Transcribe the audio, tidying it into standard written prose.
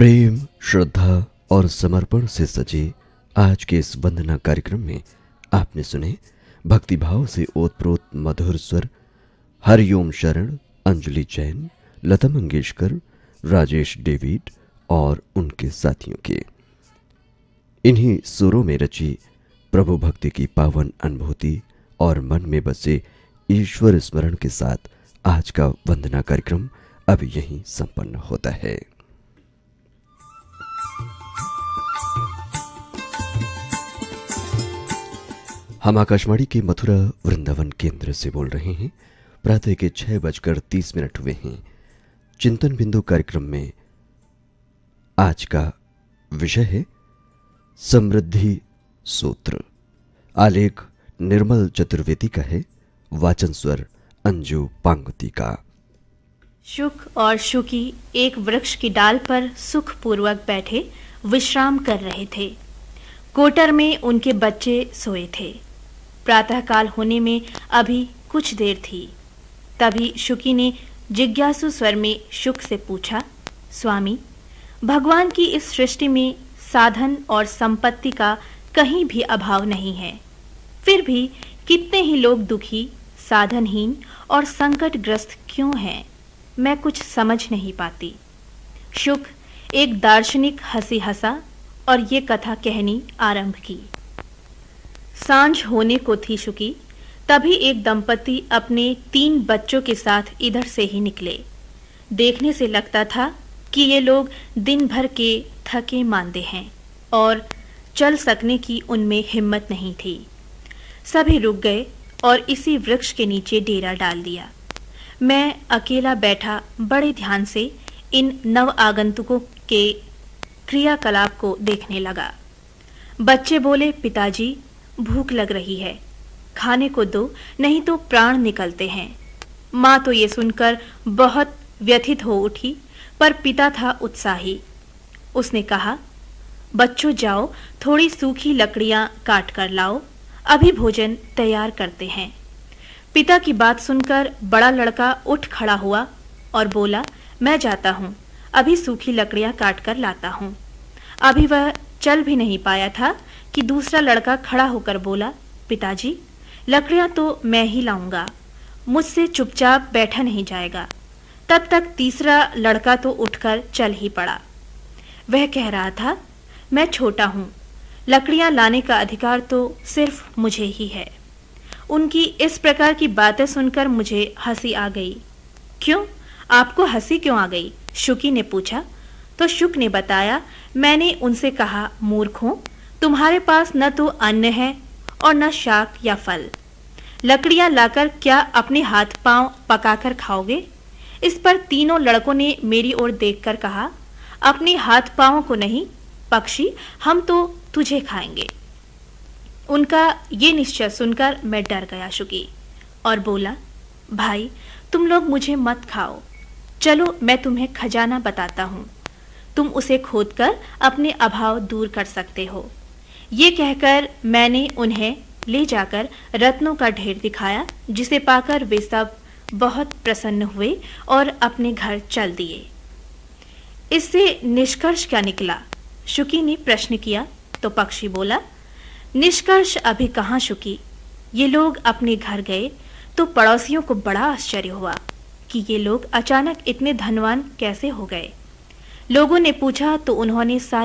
प्रेम, श्रद्धा और समर्पण से सजे आज के इस वंदना कार्यक्रम में आपने सुने भक्तिभाव से ओतप्रोत मधुर स्वर हरिओम शरण, अंजलि जैन, लता मंगेशकर, राजेश डेविड और उनके साथियों के। इन्हीं सुरों में रची प्रभु भक्ति की पावन अनुभूति और मन में बसे ईश्वर स्मरण के साथ आज का वंदना कार्यक्रम अब यहीं संपन्न होता है। हम आकाशवाणी के मथुरा वृंदावन केंद्र से बोल रहे हैं। प्रातः के 6:30 हुए हैं। चिंतन बिंदु कार्यक्रम में आज का विषय है समृद्धि सूत्र। आलेख निर्मल चतुर्वेदी का है, वाचन स्वर अंजू पांगती का। शुक और शुकी एक वृक्ष की डाल पर सुखपूर्वक बैठे विश्राम कर रहे थे। कोटर में उनके बच्चे सोए थे। प्रातःकाल होने में अभी कुछ देर थी। तभी शुकी ने जिज्ञासु स्वर में शुक से पूछा, स्वामी, भगवान की इस सृष्टि में साधन और संपत्ति का कहीं भी अभाव नहीं है, फिर भी कितने ही लोग दुखी, साधनहीन और संकटग्रस्त क्यों हैं? मैं कुछ समझ नहीं पाती। शुक एक दार्शनिक हंसी हंसा और ये कथा कहनी आरंभ की। सांझ होने को थी शुकी, तभी एक दंपति अपने 3 बच्चों के साथ इधर से ही निकले। देखने से लगता था कि ये लोग दिन भर के थके मांदे हैं और चल सकने की उनमें हिम्मत नहीं थी। सभी रुक गए और इसी वृक्ष के नीचे डेरा डाल दिया। मैं अकेला बैठा बड़े ध्यान से इन नव आगंतुकों के क्रियाकलाप को देखने लगा। बच्चे बोले, पिताजी, भूख लग रही है, खाने को दो, नहीं तो प्राण निकलते हैं। माँ तो ये सुनकर बहुत व्यथित हो उठी, पर पिता था उत्साही। उसने कहा, बच्चों जाओ, थोड़ी सूखी लकड़ियां काट कर लाओ, अभी भोजन तैयार करते हैं। पिता की बात सुनकर बड़ा लड़का उठ खड़ा हुआ और बोला, मैं जाता हूँ, अभी सूखी लकड़ियां काट कर लाता हूँ। अभी वह चल भी नहीं पाया था कि दूसरा लड़का खड़ा होकर बोला, पिताजी, लकड़ियां तो मैं ही लाऊंगा, मुझसे चुपचाप बैठा नहीं जाएगा। तब तक तीसरा लड़का तो उठकर चल ही पड़ा। वह कह रहा था, मैं छोटा हूँ, लकड़ियां लाने का अधिकार तो सिर्फ मुझे ही है। उनकी इस प्रकार की बातें सुनकर मुझे हंसी आ गई। क्यों, आपको हंसी क्यों आ गई? शुकी ने पूछा। तो शुक ने बताया, मैंने उनसे कहा, मूर्खों, तुम्हारे पास न तो अन्न है और न शाक या फल, लकड़ियां लाकर क्या अपने हाथ पांव पकाकर खाओगे? इस पर तीनों लड़कों ने मेरी ओर देखकर कहा, अपने हाथ पांवों को नहीं पक्षी, हम तो तुझे खाएंगे। उनका ये निश्चय सुनकर मैं डर गया शुकी, और बोला, भाई, तुम लोग मुझे मत खाओ, चलो मैं तुम्हें खजाना बताता हूँ, तुम उसे खोदकर अपने अभाव दूर कर सकते हो। ये कहकर मैंने उन्हें ले जाकर रत्नों का ढेर दिखाया, जिसे पाकर वे सब बहुत प्रसन्न हुए और अपने घर चल दिए। इससे निष्कर्ष क्या निकला? शुकी ने प्रश्न किया तो पक्षी बोला, निष्कर्ष अभी कहाँ शुकी। ये लोग अपने घर गए तो पड़ोसियों को बड़ा आश्चर्य हुआ कि ये लोग अचानक इतने धनवान कैसे हो गए। लोगों ने पूछा तो उन्होंने सारी